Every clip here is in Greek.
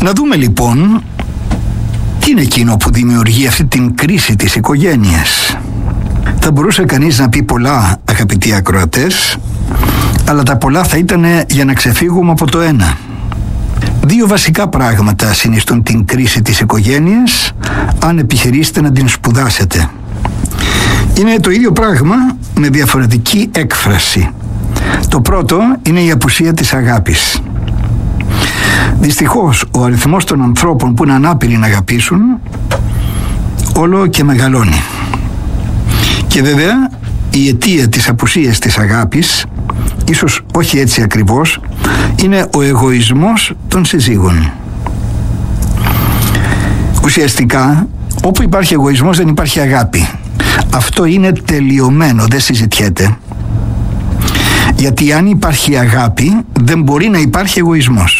Να δούμε λοιπόν τι είναι εκείνο που δημιουργεί αυτή την κρίση της οικογένειας. Θα μπορούσε κανείς να πει πολλά, αγαπητοί ακροατές, αλλά τα πολλά θα ήταν για να ξεφύγουμε από το ένα. Δύο βασικά πράγματα συνιστούν την κρίση της οικογένειας, αν επιχειρήσετε να την σπουδάσετε. Είναι το ίδιο πράγμα με διαφορετική έκφραση. Το πρώτο είναι η απουσία της αγάπης. Δυστυχώς ο αριθμός των ανθρώπων που είναι ανάπηροι να αγαπήσουν όλο και μεγαλώνει. Και βέβαια η αιτία της απουσίας της αγάπης, ίσως όχι έτσι ακριβώς, είναι ο εγωισμός των συζύγων. Ουσιαστικά όπου υπάρχει εγωισμός δεν υπάρχει αγάπη. Αυτό είναι τελειωμένο, δεν συζητιέται. Γιατί αν υπάρχει αγάπη δεν μπορεί να υπάρχει εγωισμός.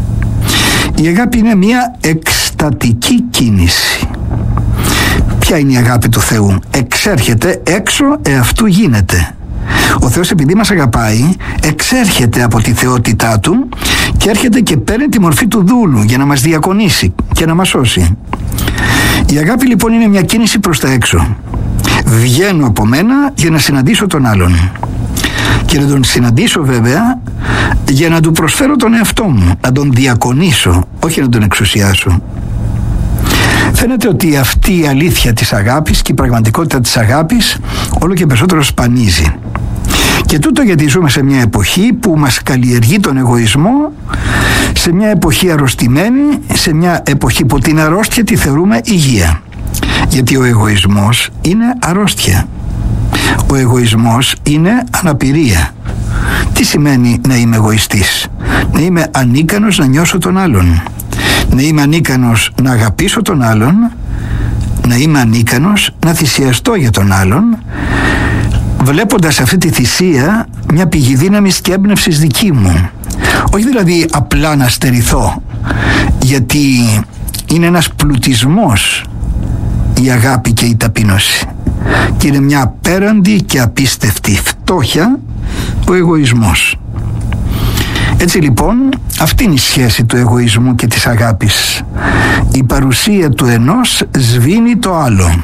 Η αγάπη είναι μια εκστατική κίνηση. Ποια είναι η αγάπη του Θεού? Εξέρχεται έξω εαυτού γίνεται. Ο Θεός επειδή μας αγαπάει εξέρχεται από τη θεότητά Του και έρχεται και παίρνει τη μορφή του δούλου για να μας διακονήσει και να μας σώσει. Η αγάπη λοιπόν είναι μια κίνηση προς τα έξω. Βγαίνω από μένα για να συναντήσω τον άλλον. Και να τον συναντήσω βέβαια για να του προσφέρω τον εαυτό μου, να τον διακονήσω, όχι να τον εξουσιάσω. Φαίνεται ότι αυτή η αλήθεια της αγάπης και η πραγματικότητα της αγάπης όλο και περισσότερο σπανίζει. Και τούτο γιατί ζούμε σε μια εποχή που μας καλλιεργεί τον εγωισμό, σε μια εποχή αρρωστημένη, σε μια εποχή που την αρρώστια τη θεωρούμε υγεία. Γιατί ο εγωισμός είναι αρρώστια. Ο εγωισμός είναι αναπηρία. Τι σημαίνει να είμαι εγωιστής? Να είμαι ανίκανος να νιώσω τον άλλον. Να είμαι ανίκανος να αγαπήσω τον άλλον. Να είμαι ανίκανος να θυσιαστώ για τον άλλον, βλέποντας αυτή τη θυσία μια πηγή δύναμης και έμπνευσης δική μου. Όχι δηλαδή απλά να στερηθώ, γιατί είναι ένας πλουτισμός η αγάπη και η ταπείνωση. Και είναι μια απέραντη και απίστευτη φτώχεια ο εγωισμός. Έτσι λοιπόν αυτή είναι η σχέση του εγωισμού και της αγάπης. Η παρουσία του ενός σβήνει το άλλο.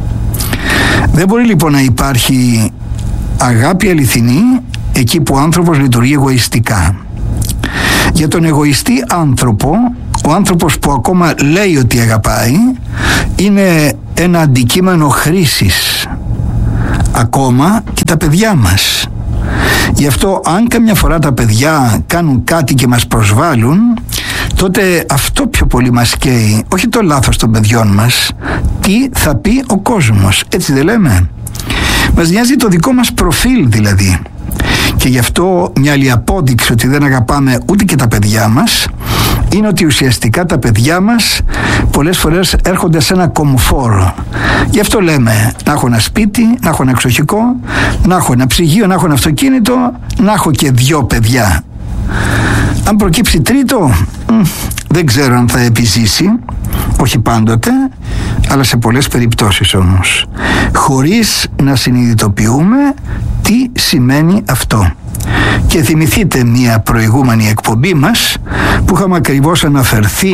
Δεν μπορεί λοιπόν να υπάρχει αγάπη αληθινή εκεί που ο άνθρωπος λειτουργεί εγωιστικά. Για τον εγωιστή άνθρωπο, ο άνθρωπος που ακόμα λέει ότι αγαπάει είναι ένα αντικείμενο χρήσης. Ακόμα και τα παιδιά μας. Γι' αυτό αν καμιά φορά τα παιδιά κάνουν κάτι και μας προσβάλλουν, τότε αυτό πιο πολύ μας καίει, όχι το λάθος των παιδιών μας. Τι θα πει ο κόσμος, έτσι δεν λέμε? Μας νοιάζει το δικό μας προφίλ δηλαδή. Και γι' αυτό μια άλλη απόδειξη ότι δεν αγαπάμε ούτε και τα παιδιά μας είναι ότι ουσιαστικά τα παιδιά μας πολλές φορές έρχονται σε ένα κομφόρ. Γι' αυτό λέμε να έχω ένα σπίτι, να έχω ένα εξοχικό, να έχω ένα ψυγείο, να έχω ένα αυτοκίνητο, να έχω και 2 παιδιά. Αν προκύψει τρίτο, δεν ξέρω αν θα επιζήσει, όχι πάντοτε, αλλά σε πολλές περιπτώσεις όμως, χωρίς να συνειδητοποιούμε τι σημαίνει αυτό. Και θυμηθείτε μια προηγούμενη εκπομπή μας που είχαμε ακριβώς αναφερθεί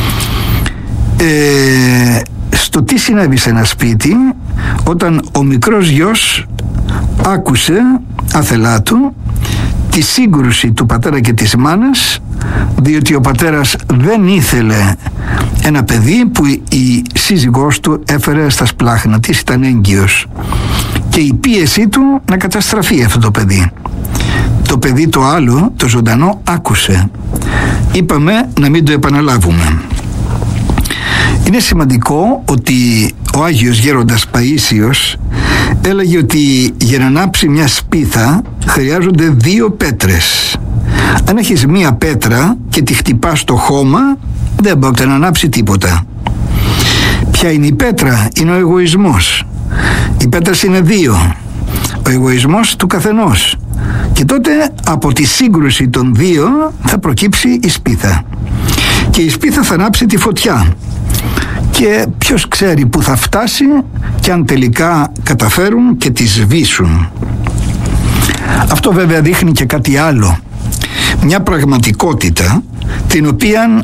στο τι συνέβη σε ένα σπίτι όταν ο μικρός γιος άκουσε άθελά του τη σύγκρουση του πατέρα και της μάνας, διότι ο πατέρας δεν ήθελε ένα παιδί που η σύζυγός του έφερε στα σπλάχνα της, ήταν έγκυος, και η πίεση του να καταστραφεί αυτό το παιδί. Το παιδί το άλλο, το ζωντανό, άκουσε. Είπαμε να μην το επαναλάβουμε. Είναι σημαντικό ότι ο Άγιος Γέροντας Παΐσιος έλεγε ότι για να ανάψει μια σπίθα χρειάζονται 2 πέτρες. Αν έχεις μία πέτρα και τη χτυπάς στο χώμα, δεν πρόκειται να ανάψει τίποτα. Ποια είναι η πέτρα? Είναι ο εγωισμός. Οι πέτρες είναι 2. Ο εγωισμός του καθενός. Και τότε από τη σύγκρουση των 2 θα προκύψει η σπίθα. Και η σπίθα θα ανάψει τη φωτιά. Και ποιος ξέρει που θα φτάσει και αν τελικά καταφέρουν και τη σβήσουν. Αυτό βέβαια δείχνει και κάτι άλλο. Μια πραγματικότητα την οποία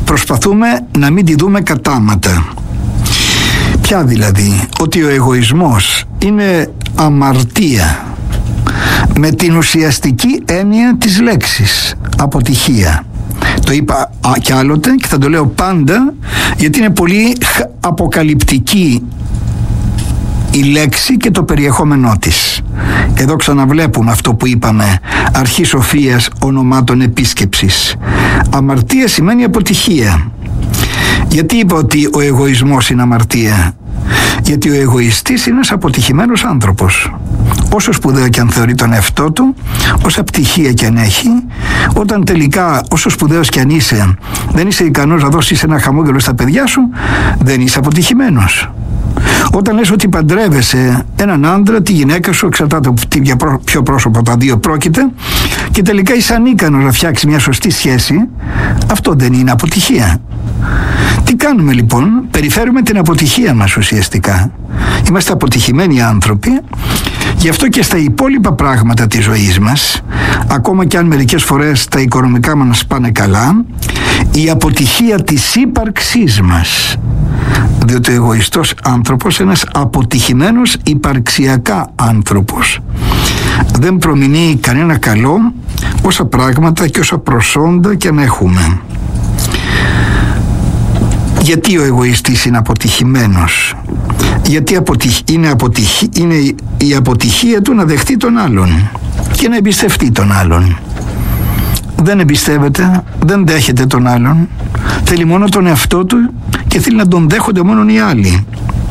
προσπαθούμε να μην τη δούμε κατάματα. Ποια δηλαδή? Ότι ο εγωισμός είναι αμαρτία με την ουσιαστική έννοια της λέξης, αποτυχία. Το είπα κι άλλοτε και θα το λέω πάντα, γιατί είναι πολύ αποκαλυπτική η λέξη και το περιεχόμενό της. Εδώ ξαναβλέπουμε αυτό που είπαμε, αρχή σοφίας ονομάτων επίσκεψης. Αμαρτία σημαίνει αποτυχία. Γιατί είπα ότι ο εγωισμός είναι αμαρτία? Γιατί ο εγωιστής είναι ένας αποτυχημένος άνθρωπος. Όσο σπουδαίο και αν θεωρεί τον εαυτό του, όσα πτυχία και αν έχει, όταν τελικά, όσο σπουδαίος και αν είσαι, δεν είσαι ικανός να δώσεις ένα χαμόγελο στα παιδιά σου, δεν είσαι αποτυχημένος. Όταν λες ότι παντρεύεσαι έναν άντρα, τη γυναίκα σου, εξαρτάται από ποιο πρόσωπο από τα δύο πρόκειται, και τελικά είσαι ανίκανος να φτιάξει μια σωστή σχέση, αυτό δεν είναι αποτυχία? Τι κάνουμε λοιπόν? Περιφέρουμε την αποτυχία μας ουσιαστικά. Είμαστε αποτυχημένοι άνθρωποι. Γι' αυτό και στα υπόλοιπα πράγματα της ζωής μας, ακόμα και αν μερικές φορές τα οικονομικά μας πάνε καλά, η αποτυχία της ύπαρξής μας, διότι ο εγωιστός άνθρωπος είναι ένας αποτυχημένος υπαρξιακά άνθρωπος, δεν προμηνύει κανένα καλό, όσα πράγματα και όσα προσόντα και αν έχουμε. Γιατί ο εγωιστής είναι αποτυχημένος? Γιατί είναι η αποτυχία του να δεχτεί τον άλλον και να εμπιστευτεί τον άλλον. Δεν εμπιστεύεται, δεν δέχεται τον άλλον, θέλει μόνο τον εαυτό του και θέλει να τον δέχονται μόνο οι άλλοι.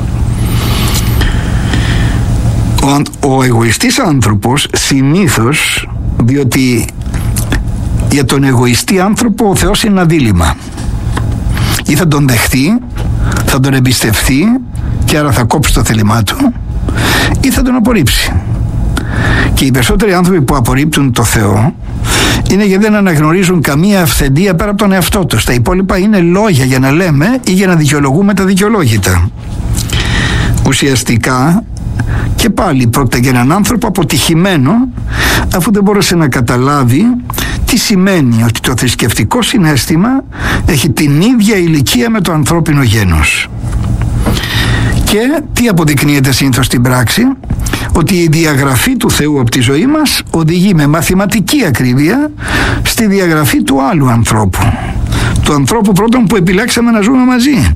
Ο εγωιστής άνθρωπος συνήθως, διότι για τον εγωιστή άνθρωπο ο Θεός είναι ένα δίλημμα. Ή θα τον δεχτεί, θα τον εμπιστευτεί και άρα θα κόψει το θέλημά του, ή θα τον απορρίψει. Και οι περισσότεροι άνθρωποι που απορρίπτουν το Θεό είναι γιατί δεν αναγνωρίζουν καμία αυθεντία πέρα από τον εαυτό τους. Τα υπόλοιπα είναι λόγια για να λέμε ή για να δικαιολογούμε τα δικαιολόγητα. Ουσιαστικά και πάλι πρόκειται για έναν άνθρωπο αποτυχημένο, αφού δεν μπόρεσε να καταλάβει τι σημαίνει ότι το θρησκευτικό συναίσθημα έχει την ίδια ηλικία με το ανθρώπινο γένος. Και τι αποδεικνύεται συνήθως στην πράξη? Ότι η διαγραφή του Θεού από τη ζωή μας οδηγεί με μαθηματική ακρίβεια στη διαγραφή του άλλου ανθρώπου, του ανθρώπου πρώτον που επιλέξαμε να ζούμε μαζί,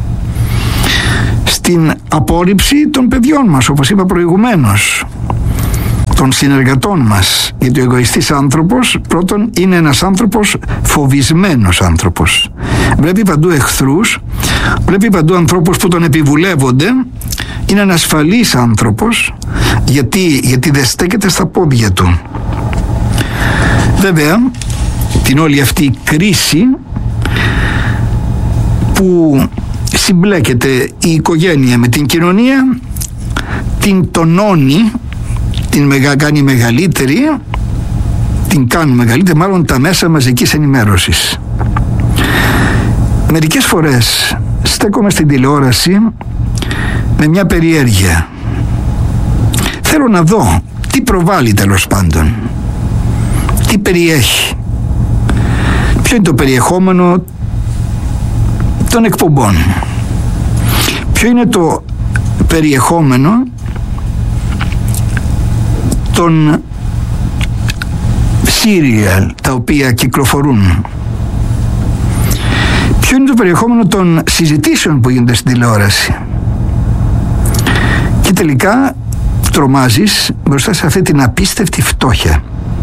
στην απόρριψη των παιδιών μας, όπως είπα προηγουμένως, των συνεργατών μας. Γιατί ο εγωιστής άνθρωπος πρώτον είναι ένας άνθρωπος φοβισμένος άνθρωπος. Βλέπει παντού εχθρούς, βλέπει παντού ανθρώπους που τον επιβουλεύονται. Είναι ένας ασφαλής άνθρωπος γιατί δεν στέκεται στα πόδια του. Βέβαια την όλη αυτή κρίση που συμπλέκεται η οικογένεια με την κοινωνία, την τονώνει, την κάνει μεγαλύτερη, την κάνουν μεγαλύτερη μάλλον τα μέσα μαζικής ενημέρωσης. Μερικές φορές στέκομαι στην τηλεόραση με μια περιέργεια. Θέλω να δω τι προβάλλει, τέλος πάντων, τι περιέχει, ποιο είναι το περιεχόμενο των εκπομπών, ποιο είναι το περιεχόμενο των serial τα οποία κυκλοφορούν, ποιο είναι το περιεχόμενο των συζητήσεων που γίνονται στην τηλεόραση. Και τελικά τρομάζεις μπροστά σε αυτή την απίστευτη φτώχεια,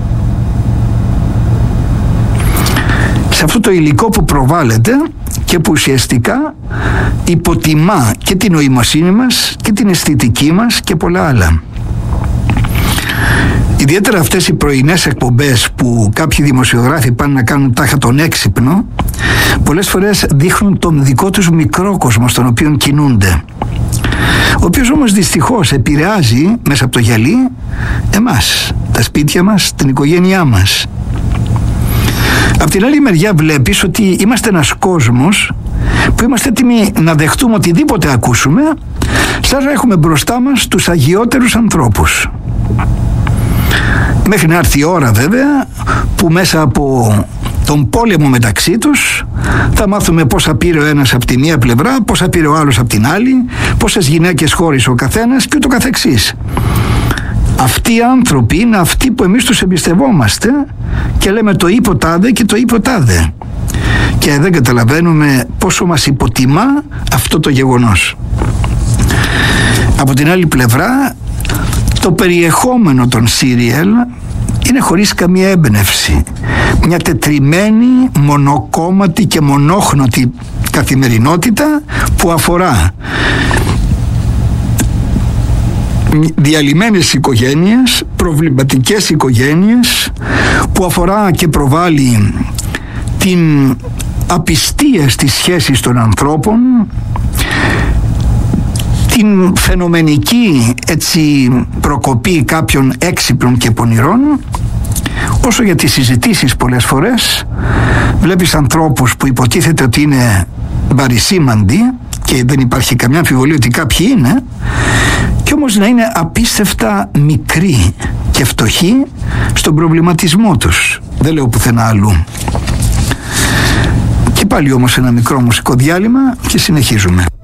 σε αυτό το υλικό που προβάλλεται και που ουσιαστικά υποτιμά και την νοημοσύνη μας και την αισθητική μας και πολλά άλλα. Ιδιαίτερα αυτές οι πρωινές εκπομπές που κάποιοι δημοσιογράφοι πάνε να κάνουν τάχα τον έξυπνο, πολλές φορές δείχνουν τον δικό τους μικρό κόσμο στον οποίο κινούνται, ο οποίος όμως δυστυχώς επηρεάζει μέσα από το γυαλί εμάς, τα σπίτια μας, την οικογένειά μας. Απ' την άλλη μεριά βλέπεις ότι είμαστε ένας κόσμος που είμαστε έτοιμοι να δεχτούμε οτιδήποτε ακούσουμε, σαν να έχουμε μπροστά μας τους αγιότερους ανθρώπους. Μέχρι να έρθει η ώρα βέβαια που μέσα από τον πόλεμο μεταξύ τους, θα μάθουμε πόσα πήρε ο ένας από τη μία πλευρά, πόσα πήρε ο άλλος από την άλλη, πόσες γυναίκες χώρισε ο καθένας και ούτω καθεξής. Αυτοί οι άνθρωποι είναι αυτοί που εμείς τους εμπιστευόμαστε και λέμε το είπε ο τάδε και το είπε ο τάδε, και δεν καταλαβαίνουμε πόσο μας υποτιμά αυτό το γεγονός. Από την άλλη πλευρά, το περιεχόμενο των σύριελ είναι χωρίς καμία έμπνευση. Μια τετριμένη, μονοκόμματη και μονόχνοτη καθημερινότητα που αφορά διαλυμένες οικογένειες, προβληματικές οικογένειες, που αφορά και προβάλλει την απιστία στις σχέσεις των ανθρώπων, την φαινομενική προκοπή κάποιων έξυπνων και πονηρών. Όσο για τις συζητήσεις, πολλές φορές βλέπεις ανθρώπους που υποτίθεται ότι είναι βαρισίμαντοι, και δεν υπάρχει καμιά αμφιβολία ότι κάποιοι είναι, και όμως να είναι απίστευτα μικροί και φτωχοί στον προβληματισμό τους. Δεν λέω πουθενά αλλού. Και πάλι όμως ένα μικρό μουσικό διάλειμμα και συνεχίζουμε.